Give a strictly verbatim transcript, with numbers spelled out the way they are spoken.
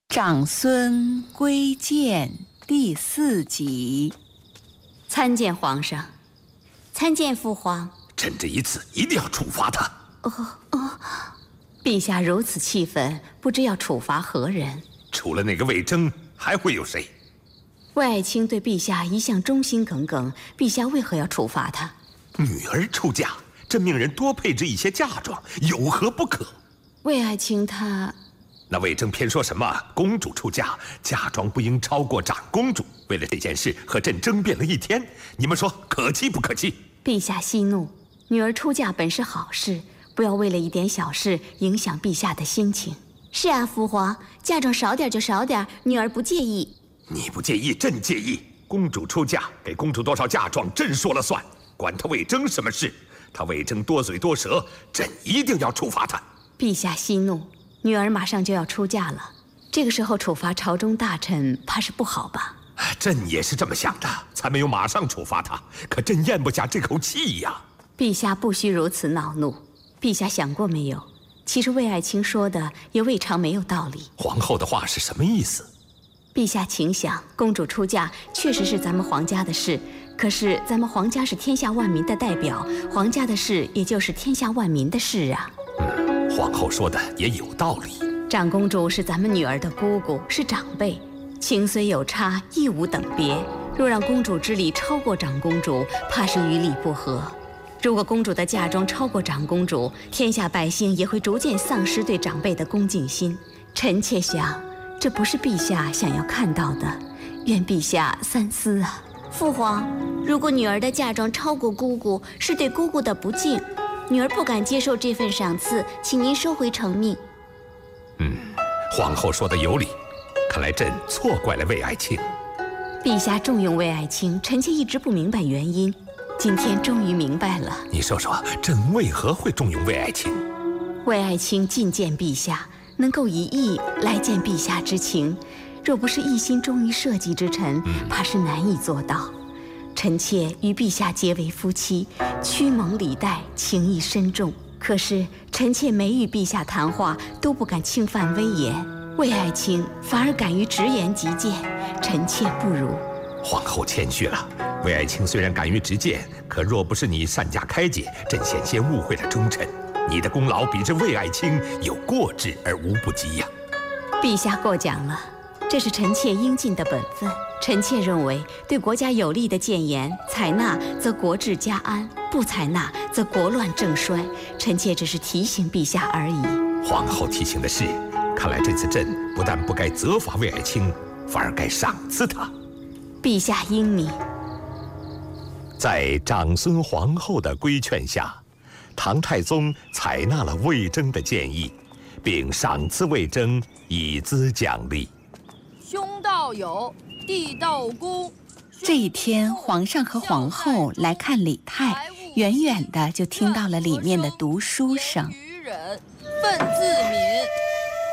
长孙归建第四集。 参见皇上，参见父皇。 朕这一次一定要处罚他。 哦哦，陛下如此气愤，不知要处罚何人？ 除了那个魏征，还会有谁？ 魏爱卿对陛下一向忠心耿耿，陛下为何要处罚他？ 女儿出嫁，朕命人多配置一些嫁妆，有何不可？ 魏爱卿他…… 那魏征偏说什么公主出嫁，嫁妆不应超过长公主。为了这件事和朕争辩了一天，你们说可气不可气？ 陛下息怒，女儿出嫁本是好事，不要为了一点小事影响陛下的心情。是啊，父皇，嫁妆少点就少点，女儿不介意。 你不介意，朕介意。公主出嫁，给公主多少嫁妆，朕说了算，管他魏征什么事？他魏征多嘴多舌，朕一定要处罚他。 陛下息怒，女儿马上就要出嫁了，这个时候处罚朝中大臣，怕是不好吧？ 朕也是这么想的，才没有马上处罚他。可朕咽不下这口气呀。 陛下不需如此恼怒。陛下想过没有？其实魏爱卿说的也未尝没有道理。 皇后的话是什么意思？ 陛下请想，公主出嫁确实是咱们皇家的事，可是咱们皇家是天下万民的代表，皇家的事也就是天下万民的事啊。 嗯，皇后说的也有道理。 长公主是咱们女儿的姑姑，是长辈，情虽有差，亦无等别。若让公主之礼超过长公主，怕是与理不合。如果公主的嫁妆超过长公主，天下百姓也会逐渐丧失对长辈的恭敬心。臣妾想，这不是陛下想要看到的，愿陛下三思啊。父皇，如果女儿的嫁妆超过姑姑，是对姑姑的不敬，女儿不敢接受这份赏赐，请您收回成命。 嗯，皇后说的有理，看来朕错怪了魏爱卿。 陛下重用魏爱卿，臣妾一直不明白原因，今天终于明白了。 你说说，朕为何会重用魏爱卿？ 魏爱卿觐见陛下，能够以义来见陛下之情，若不是一心忠于社稷之臣，嗯、怕是难以做到。臣妾与陛下结为夫妻，屈蒙礼待，情谊深重。可是臣妾每与陛下谈话，都不敢轻犯威严，魏爱卿反而敢于直言极谏，臣妾不如。 皇后谦虚了。魏爱卿虽然敢于直谏，可若不是你善加开解，朕险些误会了忠臣。你的功劳比这魏爱卿有过之而无不及呀。 陛下过奖了，这是臣妾应尽的本分。臣妾认为，对国家有利的谏言，采纳则国治家安，不采纳则国乱政衰。臣妾只是提醒陛下而已。 皇后提醒的是，看来这次朕不但不该责罚魏爱卿，反而该赏赐他。 陛下英明。 在长孙皇后的规劝下，唐太宗采纳了魏征的建议，并赏赐魏征以资奖励。 兄道友，弟道恭。 这一天，皇上和皇后来看李泰，远远的就听到了里面的读书声。 愚人，愤自明。